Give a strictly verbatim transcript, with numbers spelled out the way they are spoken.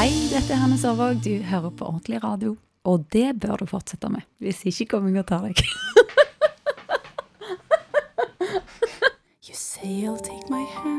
Hei, dette er Hanne Sørvåg. Du hører på Ordentlig Radio, og det bør du fortsette med, hvis ikke kommer jeg og tar deg. You say you'll take my hand.